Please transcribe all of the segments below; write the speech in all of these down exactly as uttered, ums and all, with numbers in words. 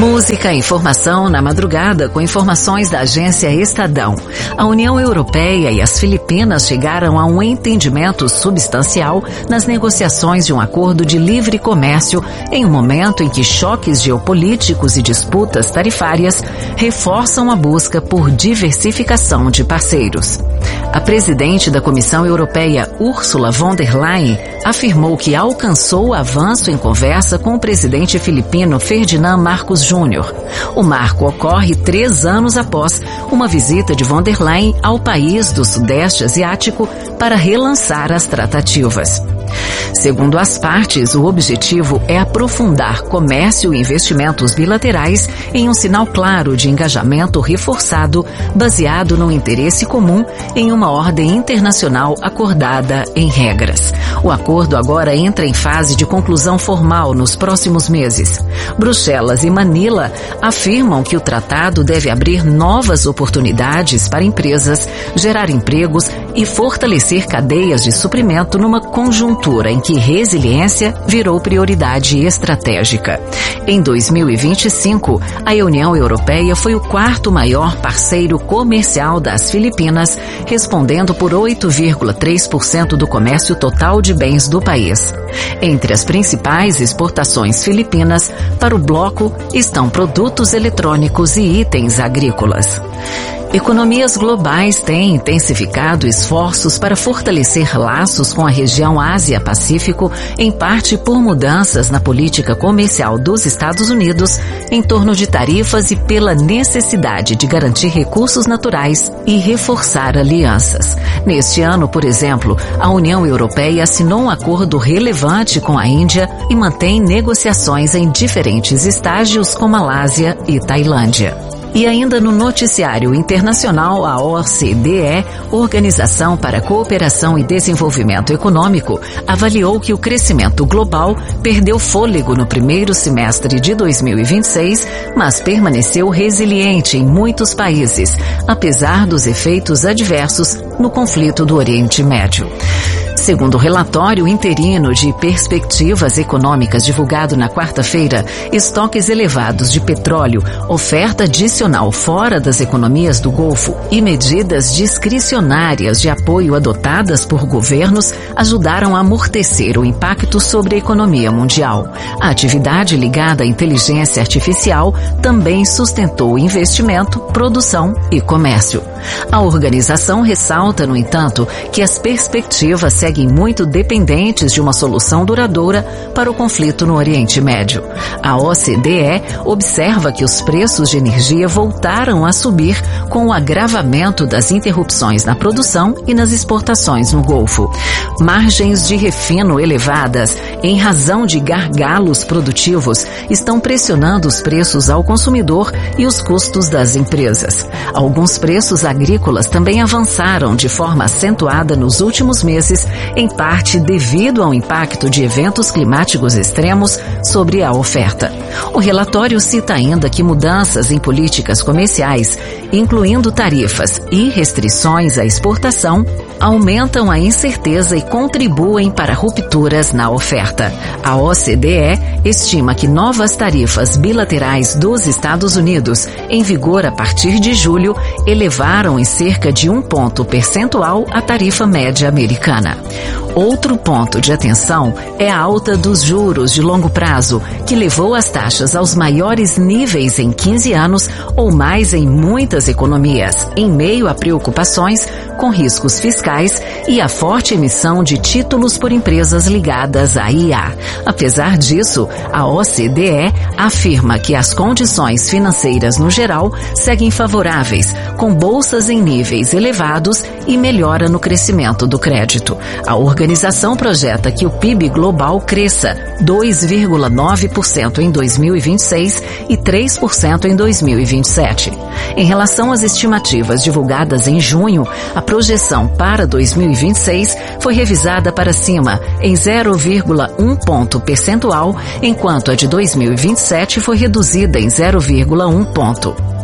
Música, informação na madrugada com informações da agência Estadão. A União Europeia e as Filipinas chegaram a um entendimento substancial nas negociações de um acordo de livre comércio em um momento em que choques geopolíticos e disputas tarifárias reforçam a busca por diversificação de parceiros. A presidente da Comissão Europeia, Ursula von der Leyen, afirmou que alcançou avanço em conversa com o presidente filipino Ferdinand Marcos Júnior. O marco ocorre três anos após uma visita de von der Leyen ao país do Sudeste Asiático para relançar as tratativas. Segundo as partes, o objetivo é aprofundar comércio e investimentos bilaterais em um sinal claro de engajamento reforçado, baseado no interesse comum em uma ordem internacional acordada em regras. O acordo agora entra em fase de conclusão formal nos próximos meses. Bruxelas e Manila afirmam que o tratado deve abrir novas oportunidades para empresas, gerar empregos e fortalecer cadeias de suprimento numa conjuntura em que resiliência virou prioridade estratégica. Em dois mil e vinte e cinco, a União Europeia foi o quarto maior parceiro comercial das Filipinas, respondendo por oito vírgula três por cento do comércio total de bens do país. Entre as principais exportações filipinas para o bloco estão produtos eletrônicos e itens agrícolas. Economias globais têm intensificado esforços para fortalecer laços com a região Ásia-Pacífico, em parte por mudanças na política comercial dos Estados Unidos em torno de tarifas e pela necessidade de garantir recursos naturais e reforçar alianças. Neste ano, por exemplo, a União Europeia assinou um acordo relevante com a Índia e mantém negociações em diferentes estágios com Malásia e Tailândia. E ainda no noticiário internacional, a O C D E, Organização para a Cooperação e Desenvolvimento Econômico, avaliou que o crescimento global perdeu fôlego no primeiro semestre de dois mil e vinte e seis, mas permaneceu resiliente em muitos países, apesar dos efeitos adversos no conflito do Oriente Médio. Segundo o relatório interino de perspectivas econômicas divulgado na quarta-feira, estoques elevados de petróleo, oferta adicional fora das economias do Golfo e medidas discricionárias de apoio adotadas por governos ajudaram a amortecer o impacto sobre a economia mundial. A atividade ligada à inteligência artificial também sustentou investimento, produção e comércio. A organização ressalta, no entanto, que as perspectivas seguem muito dependentes de uma solução duradoura para o conflito no Oriente Médio. A O C D E observa que os preços de energia voltaram a subir com o agravamento das interrupções na produção e nas exportações no Golfo. Margens de refino elevadas, em razão de gargalos produtivos, estão pressionando os preços ao consumidor e os custos das empresas. Alguns preços agrícolas também avançaram de forma acentuada nos últimos meses, em parte devido ao impacto de eventos climáticos extremos sobre a oferta. O relatório cita ainda que mudanças em políticas comerciais, incluindo tarifas e restrições à exportação, aumentam a incerteza e contribuem para rupturas na oferta. A O C D E estima que novas tarifas bilaterais dos Estados Unidos, em vigor a partir de julho, elevaram em cerca de um ponto percentual a tarifa média americana. Outro ponto de atenção é a alta dos juros de longo prazo, que levou as taxas aos maiores níveis em quinze anos ou mais em muitas economias, em meio a preocupações com riscos fiscais e a forte emissão de títulos por empresas ligadas à I A. Apesar disso, a O C D E afirma que as condições financeiras no geral seguem favoráveis, com bolsas em níveis elevados e melhora no crescimento do crédito. A organização projeta que o P I B global cresça dois vírgula nove por cento em dois mil e vinte e seis e três por cento em dois mil e vinte e sete. Em relação às estimativas divulgadas em junho, a projeção para dois mil e vinte e seis foi revisada para cima em zero vírgula um ponto percentual, enquanto a de dois mil e vinte e sete foi reduzida em zero vírgula um ponto.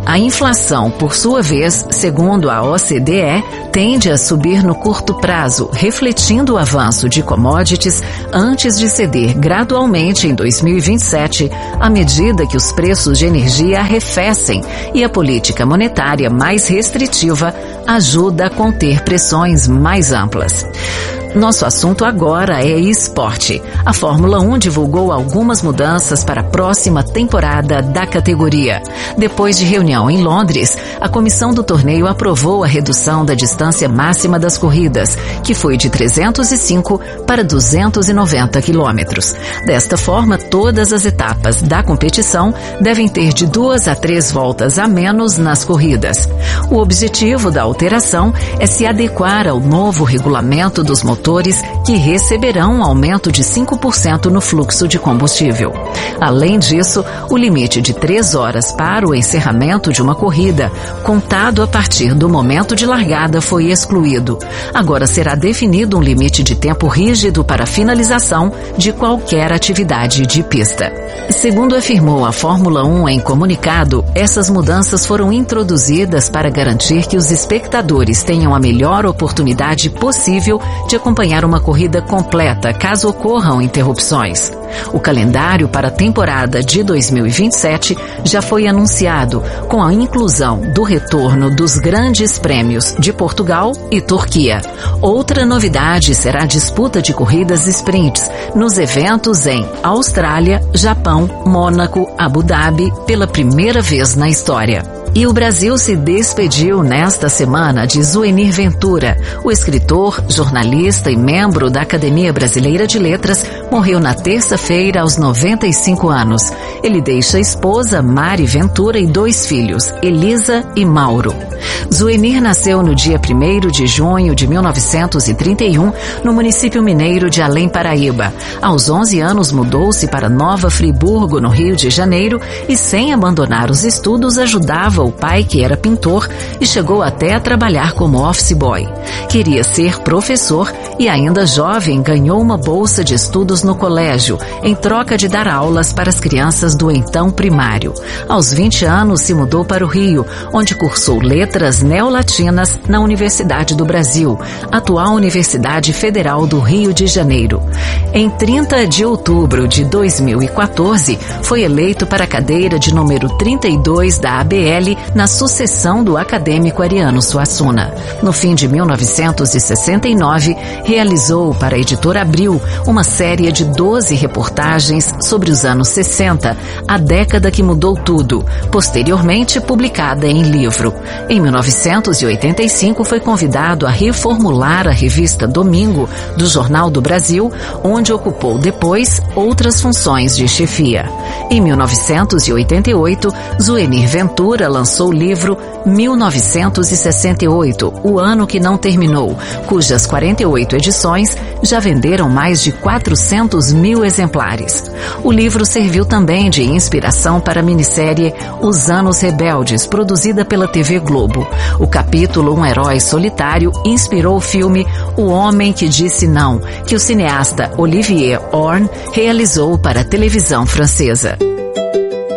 A inflação, por sua vez, segundo a O C D E, tende a subir no curto prazo, refletindo o avanço de commodities antes de ceder gradualmente em dois mil e vinte e sete, à medida que os preços de energia arrefecem e a política monetária mais restritiva ajuda a conter pressões mais amplas. Nosso assunto agora é esporte. A Fórmula um divulgou algumas mudanças para a próxima temporada da categoria. Depois de reunião em Londres, a comissão do torneio aprovou a redução da distância máxima das corridas, que foi de trezentos e cinco para duzentos e noventa quilômetros. Desta forma, todas as etapas da competição devem ter de duas a três voltas a menos nas corridas. O objetivo da alteração é se adequar ao novo regulamento dos motores motores que receberão um aumento de cinco por cento no fluxo de combustível. Além disso, o limite de três horas para o encerramento de uma corrida, contado a partir do momento de largada, foi excluído. Agora será definido um limite de tempo rígido para a finalização de qualquer atividade de pista. Segundo afirmou a Fórmula um em comunicado, essas mudanças foram introduzidas para garantir que os espectadores tenham a melhor oportunidade possível de acompanhar uma corrida completa, caso ocorram interrupções. O calendário para a temporada de dois mil e vinte e sete já foi anunciado, com a inclusão do retorno dos grandes prêmios de Portugal e Turquia. Outra novidade será a disputa de corridas sprints nos eventos em Austrália, Japão, Mônaco, Abu Dhabi, pela primeira vez na história. E o Brasil se despediu nesta semana de Zuenir Ventura. O escritor, jornalista e membro da Academia Brasileira de Letras morreu na terça-feira aos noventa e cinco anos. Ele deixa a esposa Mari Ventura e dois filhos, Elisa e Mauro. Zuenir nasceu no dia primeiro de junho de mil novecentos e trinta e um no município mineiro de Além Paraíba. Aos onze anos mudou-se para Nova Friburgo, no Rio de Janeiro, e sem abandonar os estudos ajudava o pai, que era pintor, e chegou até a trabalhar como office boy. Queria ser professor e, ainda jovem, ganhou uma bolsa de estudos no colégio, em troca de dar aulas para as crianças do então primário. Aos vinte anos se mudou para o Rio, onde cursou letras neolatinas na Universidade do Brasil, atual Universidade Federal do Rio de Janeiro. Em trinta de outubro de dois mil e quatorze, foi eleito para a cadeira de número trinta e dois da A B L na sucessão do acadêmico Ariano Suassuna. No fim de mil novecentos e sessenta e nove, realizou para a editora Abril uma série de doze reportagens sobre os anos sessenta, a década que mudou tudo, posteriormente publicada em livro. Em mil novecentos e oitenta e cinco, foi convidado a reformular a revista Domingo, do Jornal do Brasil, onde ocupou depois outras funções de chefia. Em mil novecentos e oitenta e oito, Zuenir Ventura lançou o livro mil novecentos e sessenta e oito, o ano que não terminou, cujas quarenta e oito edições já venderam mais de quatrocentos mil exemplares. O livro serviu também de inspiração para a minissérie Os Anos Rebeldes, produzida pela T V Globo. O capítulo Um Herói Solitário inspirou o filme O Homem que Disse Não, que o cineasta Olivier Horn realizou para a televisão francesa.